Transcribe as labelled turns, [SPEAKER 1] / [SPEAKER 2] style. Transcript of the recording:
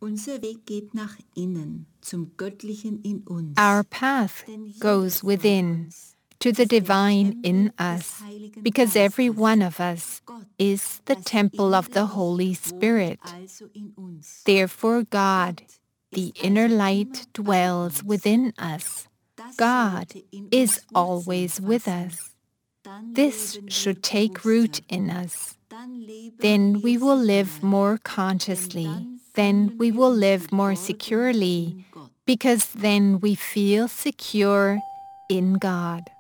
[SPEAKER 1] Unser Weg geht nach innen, zum Göttlichen in uns.
[SPEAKER 2] Our path goes within, to the divine in us, because every one of us is the temple of the Holy Spirit. Therefore God, the inner light, dwells within us. God is always with us. This should take root in us. Then we will live more consciously. Then we will live more securely, because then we feel secure in God.